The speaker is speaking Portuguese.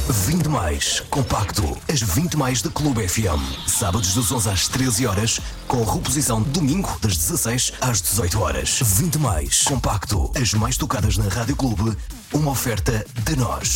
20 mais compacto. As 20 mais da Clube FM. Sábados das 11 às 13 horas, com reposição domingo das 16 às 18 horas. 20 mais compacto. As mais tocadas na Rádio Clube. Uma oferta de nós.